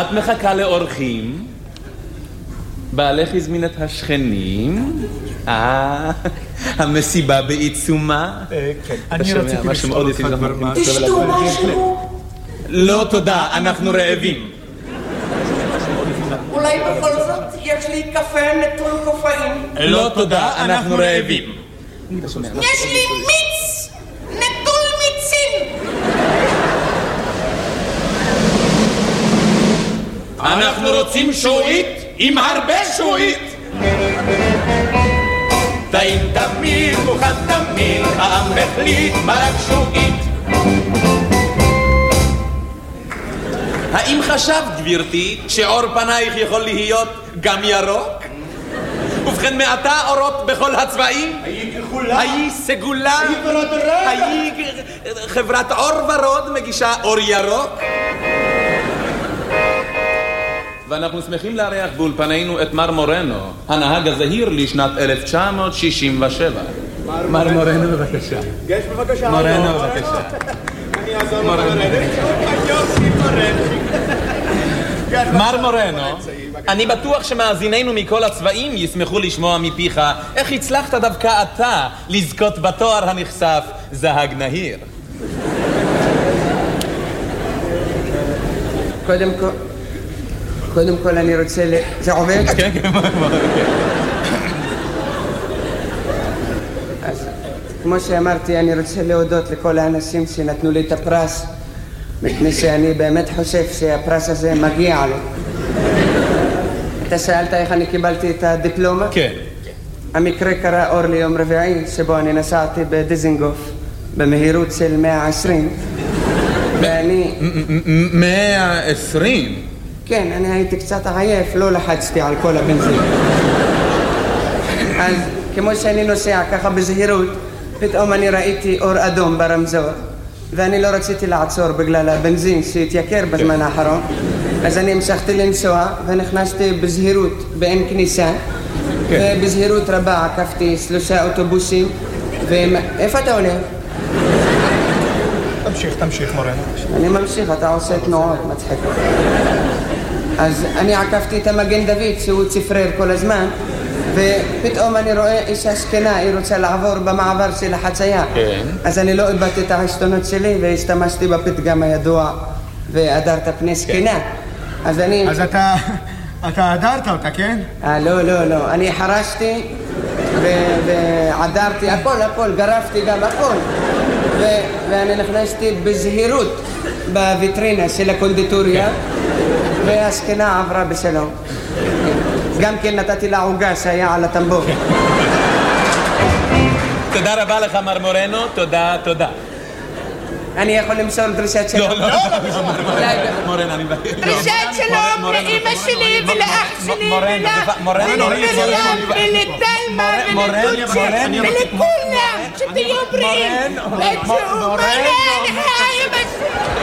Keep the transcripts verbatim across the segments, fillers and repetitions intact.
את מחכה לאורחים? בעלך הזמין את השכנים? אה, המסיבה בעיצומה? כן. אני רציתי לשאול אותך דבר מה. תשתו משהו? לא תודה, אנחנו רעבים. אולי בכל זאת יש לי קפה נטול קופאין? לא תודה, אנחנו רעבים. יש לי מיץ נטול מיצים. אנחנו רוצים שועית עם הרבה שועית. טעים תמיד, מוכן תמיד, העם החליט מרק שועית. האם חשבת, גבירתי, שעור פנייך יכול להיות גם ירוק? ובכן, מעתה אורות בכל הצבעים? היי כחולה. היי סגולה. היי ורוד רגע. היי חברת אור ורוד מגישה אור ירוק. ואנחנו שמחים לארח באולפנינו את מר מורנו, הנהג הזהיר לשנת אלף תשע מאות שישים ושבע. מר מורנו בבקשה. גש בבקשה. מורנו בבקשה. אני אעזור לך. מר מורנו, אני בטוח שמאזיננו מכל הצבעים ישמחו לשמוע מפיך איך הצלחת דווקא אתה לזכות בתואר הנחשף זהג נהיר. קודם כל, קודם כל אני רוצה ל... זה עובד? כן, כן, אז כמו שאמרתי, אני רוצה להודות לכל האנשים שנתנו לי את הפרס, מפני שאני באמת חושב שהפרס הזה מגיע לי. אתה שאלת איך אני קיבלתי את הדיפלומה? כן. המקרה קרה אור ליום רביעי, שבו אני נסעתי בדיזינגוף במהירות של מאה ועשרים, ואני... מאה ועשרים? כן, אני הייתי קצת עייף, לא לחצתי על כל הבנזין. אז כמו שאני נוסע ככה בזהירות, פתאום אני ראיתי אור אדום ברמזור, ואני לא רציתי לעצור בגלל הבנזין שהתייקר בזמן האחרון. אז אני המשכתי לנסוע ונכנסתי בזהירות באין כניסה, ובזהירות רבה עקפתי שלושה אוטובוסים. ואיפה אתה עולה? תמשיך, תמשיך מורנו. אני ממשיך, אתה עושה תנועות, מצחיק. אז אני עקפתי את המגן דוד שהוא צפרר כל הזמן, ופתאום אני רואה אישה שכנה, היא רוצה לעבור במעבר של החצייה. כן. אז אני לא איבדתי את העשתונות שלי והשתמשתי בפתגם הידוע והדרת פני זקנה. אז אני... אז אתה... אתה הדרת אותה, כן? אה, לא, לא, לא. אני חרשתי ועדרתי, הכל, הכל, גרפתי גם הכל. ואני נכנסתי בזהירות בוויטרינה של הקונדיטוריה, והזקנה עברה בשלום. גם כן נתתי לה עוגה שהיה על הטמבור. תודה רבה לך מר מורנו, תודה, תודה. אני יכול למסור דרישת שלום? לא, לא, לא, מורנו, אני מבקש. דרישת שלום לאמא שלי ולאח שלי ולמורנו ולתלמה ולדוצ'ה ולכולם, שתהיו בריאים ותשאו מורן אמא שלי.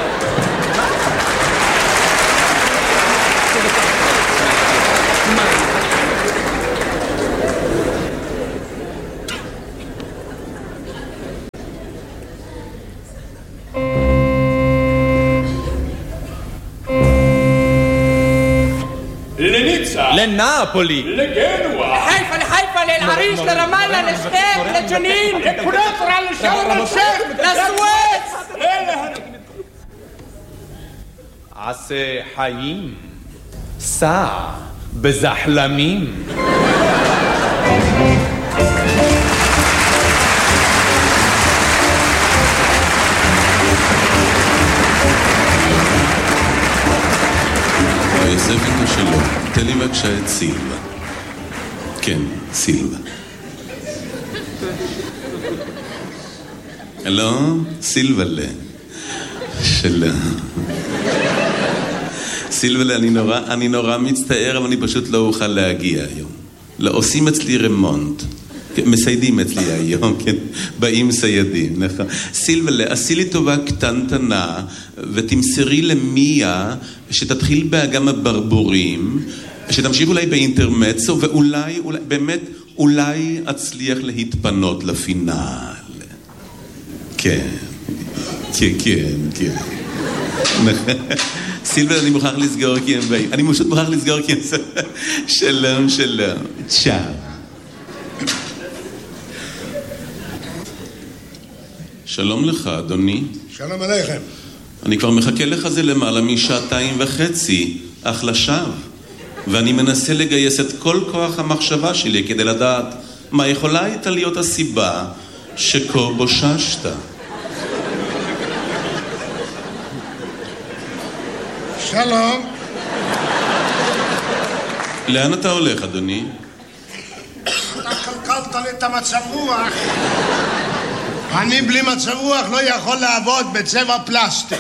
לנאפולי, לגנואה, לחיפה, לחיפה, לאל-עריש, לרמאללה, לשכם, לג'נין, לקונטרה, לשארם א-שייח, לסואץ. עשה חיים, סע בזחלמים. היספיקה שלו, תן לי בבקשה את סילבה. כן, סילבה. הלו, סילבלה. שלום. סילבלה, אני נורא, אני נורא מצטער, אבל אני פשוט לא אוכל להגיע היום. לא, עושים אצלי רמונט. מסיידים אצלי היום, כן? באים סיידים, נכון. סילבלה, עשי לי טובה קטנטנה, ותמסרי למיה שתתחיל באגם הברבורים, שתמשיך אולי באינטרמצו, ואולי, אולי, באמת, אולי אצליח להתפנות לפינל. כן, כן, כן, כן. סילבר, אני מוכרח לסגור כי הם באים. אני פשוט מוכרח לסגור כי הם... שלום, שלום. צ'או. שלום לך, אדוני. שלום עליכם. אני כבר מחכה לך זה למעלה משעתיים וחצי, אך לשווא. ואני מנסה לגייס את כל כוח המחשבה שלי כדי לדעת מה יכולה הייתה להיות הסיבה שכה בוששת. שלום. לאן אתה הולך, אדוני? אתה קלקלת לי את המצב רוח. אני בלי מצב רוח לא יכול לעבוד בצבע פלסטיק.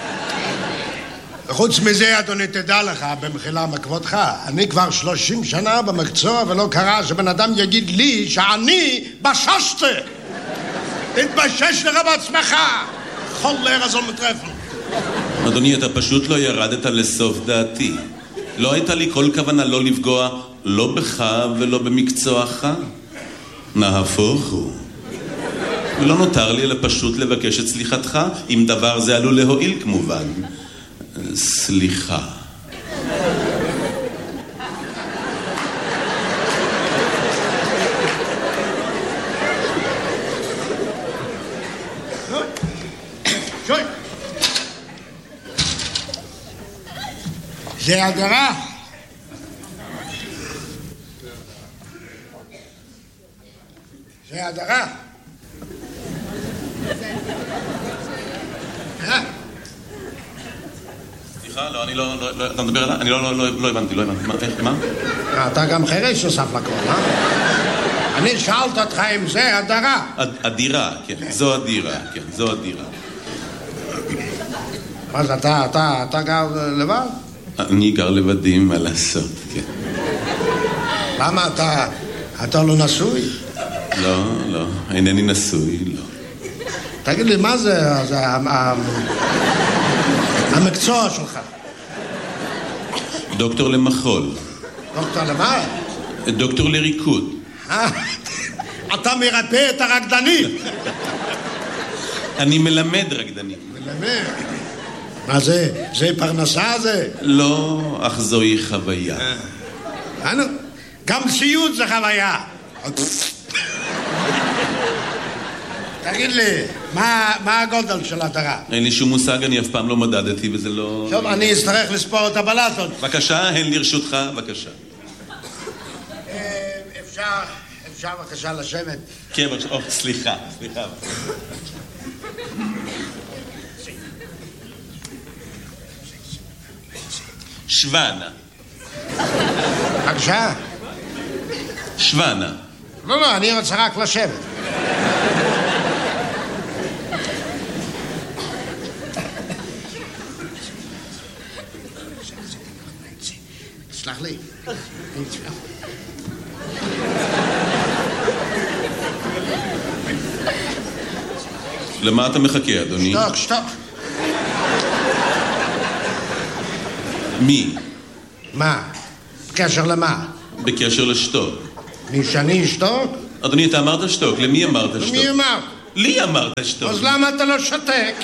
וחוץ מזה, אדוני, תדע לך, במחילה מכבודך, אני כבר שלושים שנה במקצוע ולא קרה שבן אדם יגיד לי שאני בששתי. תתבשש לך בעצמך. חולר הזו מטרפן. אדוני, אתה פשוט לא ירדת לסוף דעתי. לא הייתה לי כל כוונה לא לפגוע, לא בך ולא במקצועך. נהפוך הוא. ולא נותר לי אלא פשוט לבקש את סליחתך, אם דבר זה עלול להועיל כמובן. סליחה. שוי. זה הדרה. זה הדרה. סליחה, לא, אני לא, לא, אתה מדבר עליי? אני לא, לא, לא, לא הבנתי, לא הבנתי. מה? אתה גם חירש נוסף לכל, אה? אני שאלת אותך אם זה הדרה. הדירה, כן, זו הדירה, כן, זו הדירה. אז אתה, אתה, אתה גר לבד? אני גר לבדי, מה לעשות, כן. למה אתה, אתה לא נשוי? לא, לא, אינני נשוי, לא. תגיד לי, מה זה, זה המקצוע שלך? דוקטור למחול. דוקטור למה? דוקטור לריקוד. אתה מרפא את הרקדנים. אני מלמד רקדנים. מלמד? מה זה? זה פרנסה זה? לא, אך זוהי חוויה. אנו, גם סיוט זה חוויה. תגיד לי, מה, מה הגודל של הדרה? אין לי שום מושג, אני אף פעם לא מדדתי וזה לא... טוב, אני אצטרך לספור את הבלטות. בבקשה, הן לרשותך, בבקשה. אפשר, אפשר בבקשה לשבת. כן, בבקשה, או, סליחה, סליחה. שוונה. בבקשה. שוונה. לא, לא, אני רוצה רק לשבת. סלח לי. למה אתה מחכה, אדוני? שתוק, שתוק. מי? מה? בקשר למה? בקשר לשתוק. מי שאני אשתוק? אדוני, אתה אמרת שתוק, למי אמרת שתוק? למי אמר? לי אמרת שתוק. אז למה אתה לא שותק?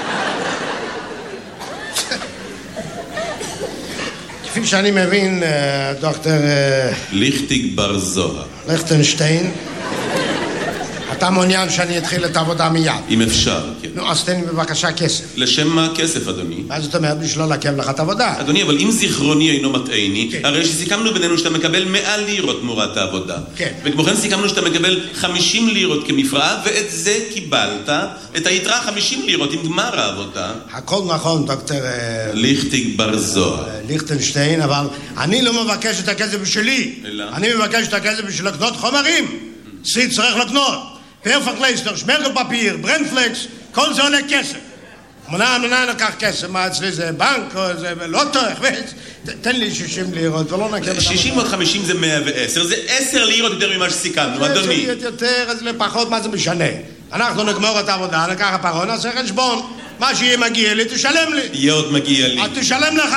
כפי שאני מבין, דוקטור... ליכטיג בר זוהר. ליכטנשטיין, אתה מעוניין שאני אתחיל את העבודה מיד. אם אפשר, כן. נו, אז תן לי בבקשה כסף. לשם מה כסף, אדוני? מה זאת אומרת? בשביל לא לעכב לך את העבודה. אדוני, אבל אם זיכרוני אינו מטעני, כן. הרי שסיכמנו בינינו שאתה מקבל מאה לירות תמורת העבודה. כן. וכמו כן סיכמנו שאתה מקבל חמישים לירות כמפרעה, ואת זה קיבלת, את היתרה חמישים לירות עם גמר העבודה. הכל נכון, דוקטור... ליכטיג בר זוהר. ליכטנשטיין, אבל אני לא מבקש את הכסף בשבילי. אלא? אני מבקש את הכסף בשביל לקנות חומרים. סי צריך לקנות. פרפקלייסטר, שמרגל פפיר, ברנדפלקס, כל זה עולה כסף. מנה, מנה נקח כסף, מה אצלי זה בנק או זה לוטו, תן לי שישים לירות ולא נקב... שישים עוד חמישים זה מאה ועשר, זה עשר לירות יותר ממה שסיכמנו, אדוני. זה יותר, אז לפחות, מה זה משנה? אנחנו נגמור את העבודה, נקח הפרון, נעשה חשבון. מה שיהיה מגיע לי, תשלם לי. יהיה עוד מגיע לי. אז תשלם לך.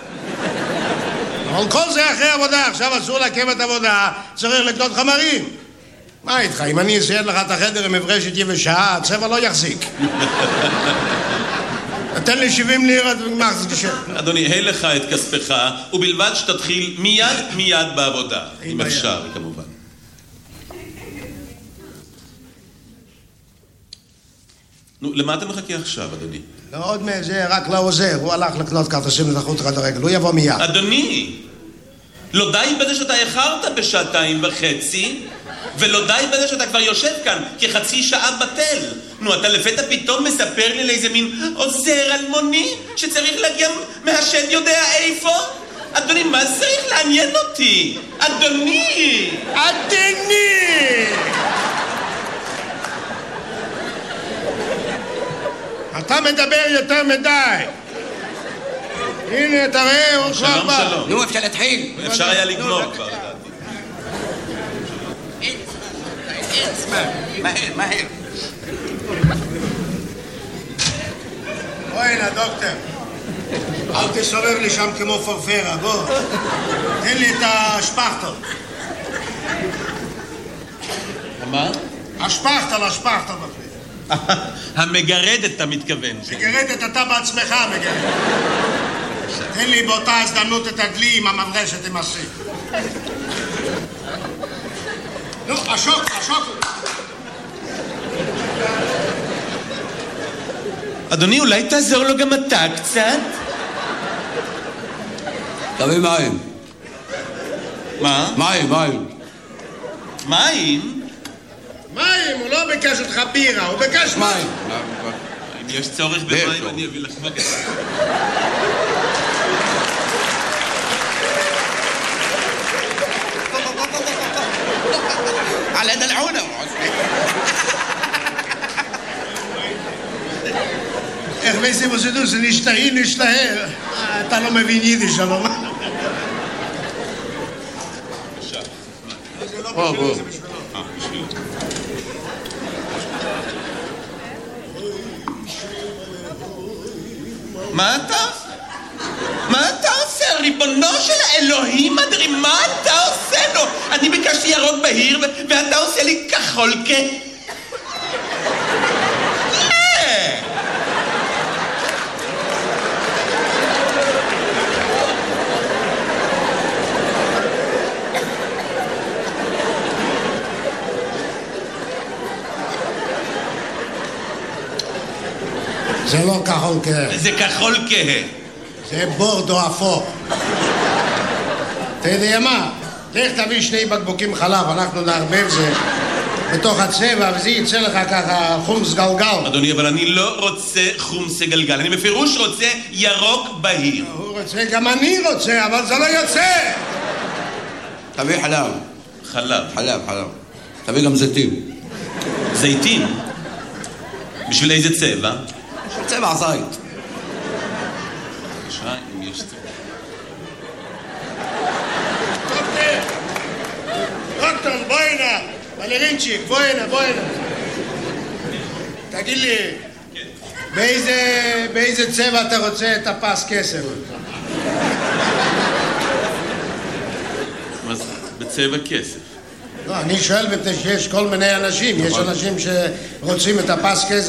אבל כל זה אחרי עבודה, עכשיו אסור לעכב את העבודה, צריך לקנות חומרים. מה איתך? אם אני אסייד לך את החדר עם מברשת יבשה, הצבע לא יחזיק. תן לי שבעים לירות וגמר, זה קשה. אדוני, הי לך את כספך, ובלבד שתתחיל מיד מיד בעבודה. אם אפשר, כמובן. נו, למה אתה מחכה עכשיו, אדוני? לא עוד מזה, רק לעוזר. הוא הלך לקנות כרטיסים לתחרות רד הרגל. הוא יבוא מיד. אדוני, לא די בזה שאתה איחרת בשעתיים וחצי, ולא די בזה שאתה כבר יושב כאן כחצי שעה בטל. נו, אתה לפתע פתאום מספר לי לאיזה מין עוזר אלמוני שצריך להגיע מהשד יודע איפה? אדוני, מה צריך לעניין אותי? אדוני! אדוני! אתה מדבר יותר מדי. הנה, תראה, הוא כבר בא. שלום, שלום. נו, אפשר להתחיל. אפשר היה לגמור כבר. מהר, מהר. בוא הנה, דוקטור. אל תסובב לי שם כמו פרפרה, בוא. תן לי את השפכטל. מה? השפכטל, השפכטל. המגרדת, אתה מתכוון. מגרדת, אתה בעצמך מגרדת. תן לי באותה הזדמנות את הדלי עם המברשת עם הסי. נו, השוק, השוק. אדוני, אולי תעזור לו גם אתה קצת? תביא מים. מה? מים, מים. מים? מים, הוא לא ביקש אותך בירה, הוא ביקש מים. אם יש צורך במים, אני אביא לך מגע. على دلعونه. איך מייסים עושה זה נשתהי, נשתהה. אתה לא מבין יידיש, אבל מה? זה לא בשבילי, זה בשבילו. אה, בשבילי. מה אתה? מה אתה עושה? ריבונו של האלוהים אדרים, מה אתה עושה לו? אני ביקשתי ירוק בהיר ואתה עושה לי כחול כ... זה לא כחול כהה. זה כחול כהה. זה בורדו אפור. אתה יודע מה? לך תביא שני בקבוקים חלב, אנחנו נערבב זה בתוך הצבע, וזה יצא לך ככה חומס גלגל. אדוני, אבל אני לא רוצה חומס גלגל, אני בפירוש רוצה ירוק בהיר. הוא רוצה, גם אני רוצה, אבל זה לא יוצא. תביא חלב. חלב. חלב, חלב. תביא גם זיתים. זיתים? בשביל איזה צבע? של צבע זית. בבקשה, אם יש צבע. דוקטור, בוא הנה. בלרינצ'יק, בוא הנה, בוא הנה. תגיד לי, באיזה, באיזה צבע אתה רוצה את הפס כסף? מה זה? בצבע כסף. לא, אני שואל מפני שיש כל מיני אנשים. יש אנשים שרוצים את הפס כסף